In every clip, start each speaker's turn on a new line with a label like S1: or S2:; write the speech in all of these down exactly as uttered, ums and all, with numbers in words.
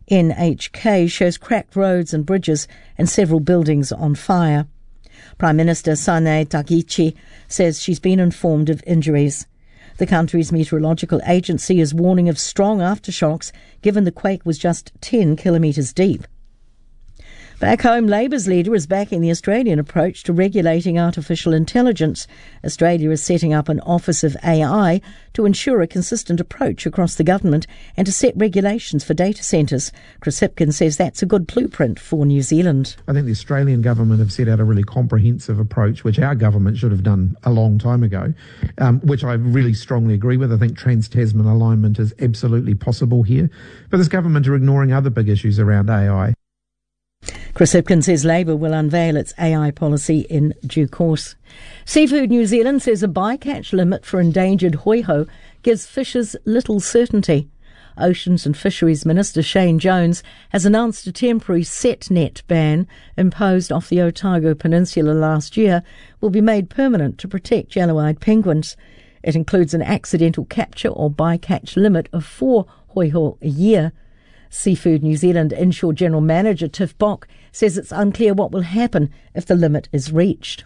S1: N H K shows cracked roads and bridges and several buildings on fire. Prime Minister Sanae Takichi says she's been informed of injuries. The country's meteorological agency is warning of strong aftershocks given the quake was just ten kilometres deep. Back home, Labour's leader is backing the Australian approach to regulating artificial intelligence. Australia is setting up an Office of A I to ensure a consistent approach across the government and to set regulations for data centres. Chris Hipkins says that's a good blueprint for New Zealand.
S2: I think the Australian government have set out a really comprehensive approach, which our government should have done a long time ago, um, which I really strongly agree with. I think Trans-Tasman alignment is absolutely possible here. But this government are ignoring other big issues around A I.
S1: Chris Hipkins says Labour will unveil its A I policy in due course. Seafood New Zealand says a bycatch limit for endangered hoiho gives fishers little certainty. Oceans and Fisheries Minister Shane Jones has announced a temporary set net ban imposed off the Otago Peninsula last year will be made permanent to protect yellow-eyed penguins. It includes an accidental capture or bycatch limit of four hoiho a year. Seafood New Zealand Inshore General Manager Tiff Bock says it's unclear what will happen if the limit is reached.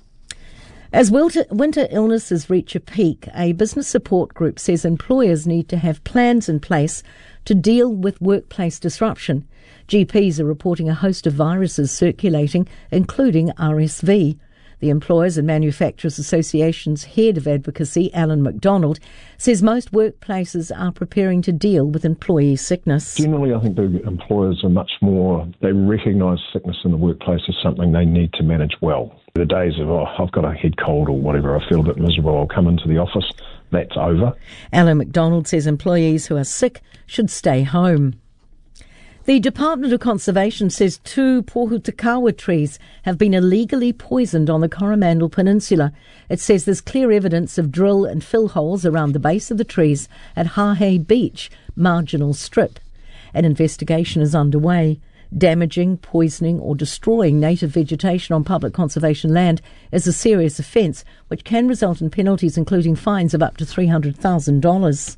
S1: As winter, winter illnesses reach a peak, a business support group says employers need to have plans in place to deal with workplace disruption. G Ps are reporting a host of viruses circulating, including R S V. The Employers and Manufacturers Association's head of advocacy, Alan McDonald, says most workplaces are preparing to deal with employee sickness.
S3: Generally, I think the employers are much more, they recognise sickness in the workplace as something they need to manage well. The days of, oh, I've got a head cold or whatever, I feel a bit miserable, I'll come into the office, that's over.
S1: Alan McDonald says employees who are sick should stay home. The Department of Conservation says two Pohutakawa trees have been illegally poisoned on the Coromandel Peninsula. It says there's clear evidence of drill and fill holes around the base of the trees at Hahe Beach, marginal strip. An investigation is underway. Damaging, poisoning or destroying native vegetation on public conservation land is a serious offence which can result in penalties including fines of up to three hundred thousand dollars.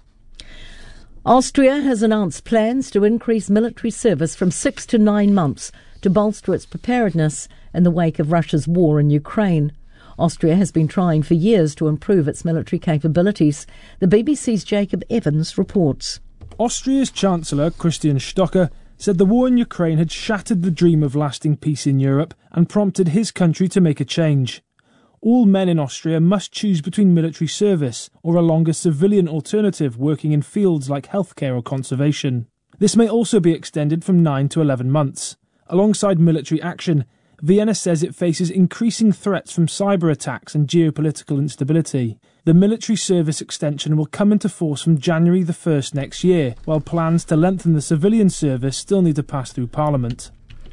S1: Austria has announced plans to increase military service from six to nine months to bolster its preparedness in the wake of Russia's war in Ukraine. Austria has been trying for years to improve its military capabilities. The B B C's Jacob Evans reports.
S4: Austria's Chancellor Christian Stocker said the war in Ukraine had shattered the dream of lasting peace in Europe and prompted his country to make a change. All men in Austria must choose between military service or a longer civilian alternative working in fields like healthcare or conservation. This may also be extended from nine to eleven months. Alongside military action, Vienna says it faces increasing threats from cyber attacks and geopolitical instability. The military service extension will come into force from January the first next year, while plans to lengthen the civilian service still need to pass through Parliament.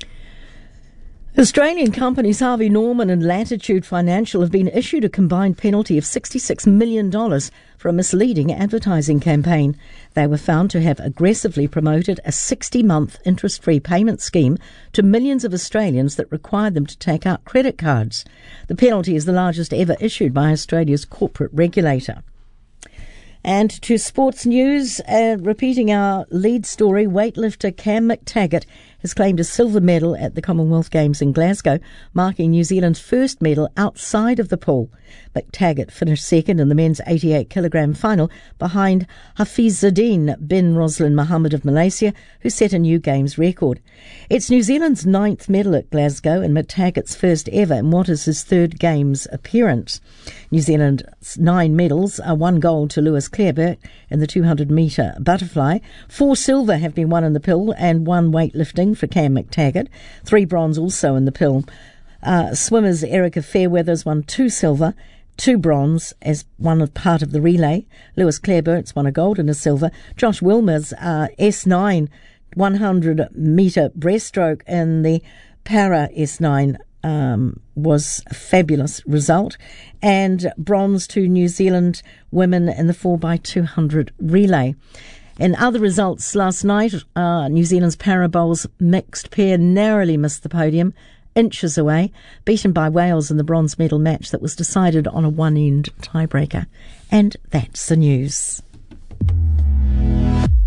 S1: Australian companies Harvey Norman and Latitude Financial have been issued a combined penalty of sixty-six million dollars for a misleading advertising campaign. They were found to have aggressively promoted a sixty-month interest-free payment scheme to millions of Australians that required them to take out credit cards. The penalty is the largest ever issued by Australia's corporate regulator. And to sports news, uh, repeating our lead story, weightlifter Cam McTaggart has claimed a silver medal at the Commonwealth Games in Glasgow, marking New Zealand's first medal outside of the pool. McTaggart finished second in the men's eighty-eight kilogram final behind Hafizuddin bin Roslin Mohammed of Malaysia, who set a new Games record. It's New Zealand's ninth medal at Glasgow and McTaggart's first ever in what is his third Games appearance. New Zealand's nine medals are one gold to Lewis Clareburt in the two hundred metre butterfly. Four silver have been won in the pill and one weightlifting for Cam McTaggart. Three bronze also in the pill. Uh, swimmers Erica Fairweathers won two silver, two bronze as one of part of the relay. Lewis Clareburt's won a gold and a silver. Josh Wilmer's uh, S nine one hundred metre breaststroke in the para S nine um, was a fabulous result. And bronze to New Zealand women in the four by two hundred relay. In other results last night, uh, New Zealand's para bowls mixed pair narrowly missed the podium, inches away, beaten by Wales in the bronze medal match that was decided on a one-end tiebreaker. And that's the news.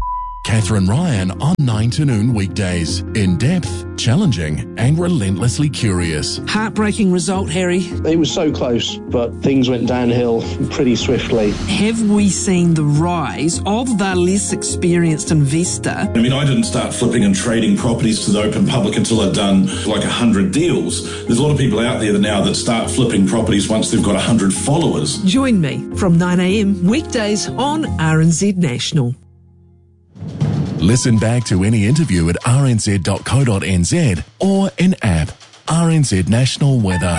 S5: Catherine Ryan on nine to noon weekdays. In-depth, challenging and relentlessly curious.
S6: Heartbreaking result, Harry.
S7: It was so close, but things went downhill pretty swiftly.
S6: Have we seen the rise of the less experienced investor?
S8: I mean, I didn't start flipping and trading properties to the open public until I'd done like one hundred deals. There's a lot of people out there now that start flipping properties once they've got one hundred followers.
S6: Join me from nine a.m. weekdays on R N Z National.
S5: Listen back to any interview at r n z dot co dot n z or in app R N Z National Weather.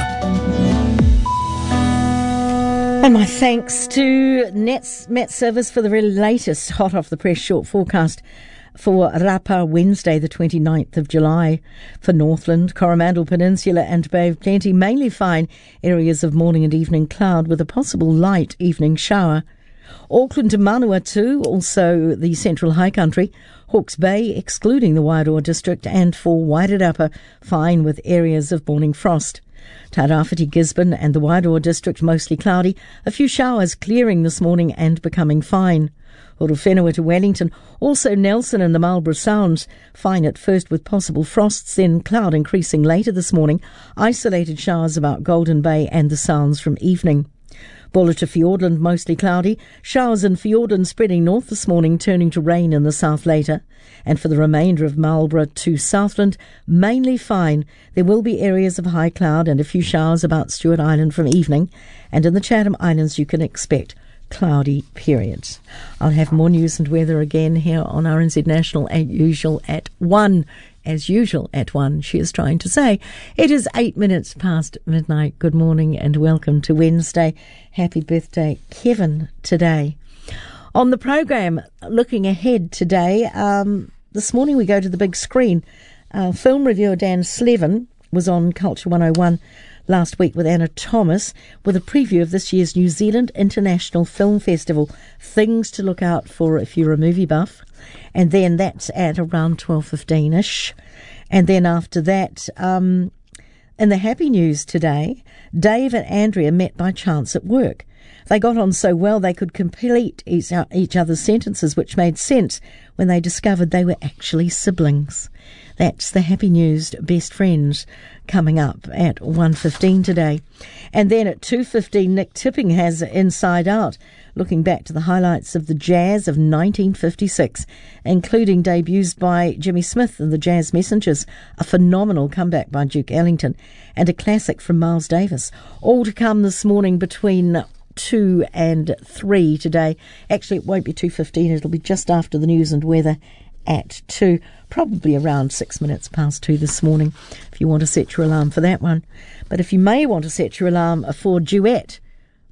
S1: And my thanks to Nets Met Service for the very latest hot off the press short forecast for Rapa Wednesday, the twenty-ninth of July. For Northland, Coromandel Peninsula and Bay of Plenty, mainly fine, areas of morning and evening cloud with a possible light evening shower. Auckland to Manawatu, also the central high country. Hawke's Bay, excluding the Wairoa district, and for Wairarapa, fine with areas of morning frost. Tairāwhiti, Gisborne and the Wairoa district, mostly cloudy. A few showers clearing this morning and becoming fine. Horowhenua to Wellington, also Nelson and the Marlborough Sounds, fine at first with possible frosts, then cloud increasing later this morning. Isolated showers about Golden Bay and the Sounds from evening. Buller to Fiordland, mostly cloudy. Showers in Fiordland spreading north this morning, turning to rain in the south later. And for the remainder of Marlborough to Southland, mainly fine. There will be areas of high cloud and a few showers about Stewart Island from evening. And in the Chatham Islands, you can expect cloudy periods. I'll have more news and weather again here on R N Z National as usual at one. As usual at one, she is trying to say. It is eight minutes past midnight. Good morning and welcome to Wednesday. Happy birthday, Kevin, today. On the program, looking ahead today, um, this morning we go to the big screen. Uh, film reviewer Dan Slevin was on Culture one oh one last week with Anna Thomas with a preview of this year's New Zealand International Film Festival. Things to look out for if you're a movie buff. And then that's at around twelve fifteen-ish. And then after that, um, in the happy news today, Dave and Andrea met by chance at work. They got on so well they could complete each, each other's sentences, which made sense when they discovered they were actually siblings. That's the happy news, best friends, coming up at one fifteen today. And then at two fifteen, Nick Tipping has Inside Out, looking back to the highlights of the jazz of nineteen fifty-six, including debuts by Jimmy Smith and the Jazz Messengers, a phenomenal comeback by Duke Ellington, and a classic from Miles Davis. All to come this morning between two and three today. Actually, it won't be two fifteen, it'll be just after the news and weather at two, probably around six minutes past two this morning, if you want to set your alarm for that one. But if you may want to set your alarm for Duet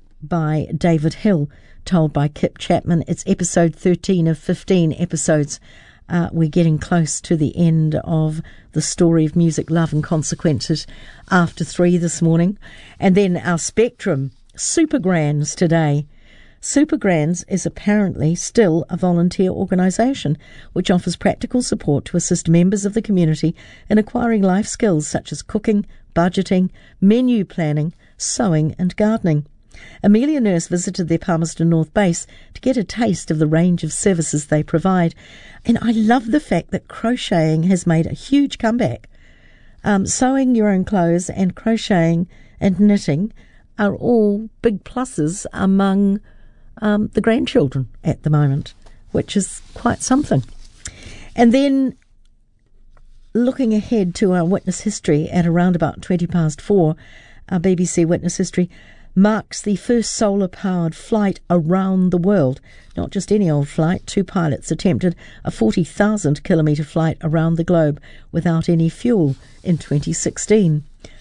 S1: by David Hill, told by Kip Chapman, it's episode thirteen of fifteen episodes. Uh, we're getting close to the end of the story of music, love and consequences after three this morning. And then our Spectrum, Supergrands today. Supergrands is apparently still a volunteer organisation which offers practical support to assist members of the community in acquiring life skills such as cooking, budgeting, menu planning, sewing and gardening. Amelia Nurse visited their Palmerston North base to get a taste of the range of services they provide. And I love the fact that crocheting has made a huge comeback. Um, sewing your own clothes and crocheting and knitting are all big pluses among um, the grandchildren at the moment, which is quite something. And then looking ahead to our witness history at around about twenty past four, our B B C witness history marks the first solar-powered flight around the world. Not just any old flight. Two pilots attempted a forty thousand kilometre flight around the globe without any fuel in twenty sixteen.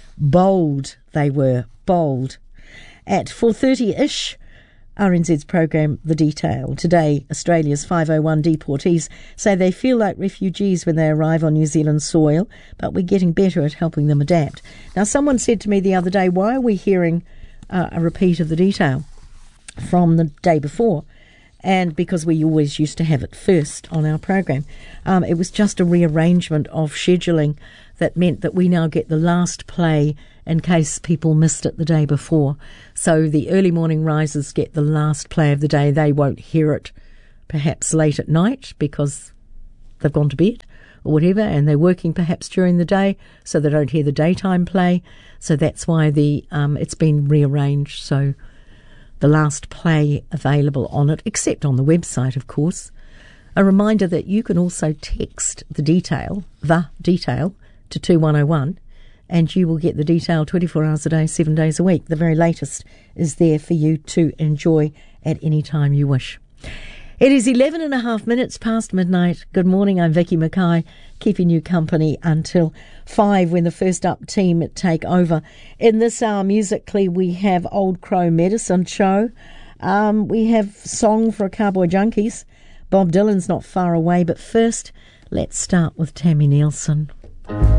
S1: Bold they were, bold. At four thirty-ish, R N Z's program The Detail. Today, Australia's five oh one deportees say they feel like refugees when they arrive on New Zealand soil, but we're getting better at helping them adapt. Now, someone said to me the other day, why are we hearing uh, a repeat of The Detail from the day before? And because we always used to have it first on our program. Um, it was just a rearrangement of scheduling that meant that we now get the last play in case people missed it the day before. So the early morning risers get the last play of the day. They won't hear it perhaps late at night because they've gone to bed or whatever, and they're working perhaps during the day, so they don't hear the daytime play. So that's why the um, it's been rearranged. So the last play available on it, except on the website, of course. A reminder that you can also text the detail, the detail, to two one oh one, and you will get the detail twenty-four hours a day, seven days a week. The very latest is there for you to enjoy at any time you wish. It is eleven and a half minutes past midnight. Good morning, I'm Vicky Mackay, keeping you company until five when the First Up team take over. In this hour, musically, we have Old Crow Medicine Show. Um, we have Song for Cowboy Junkies. Bob Dylan's not far away, but first, let's start with Tammy Nielsen.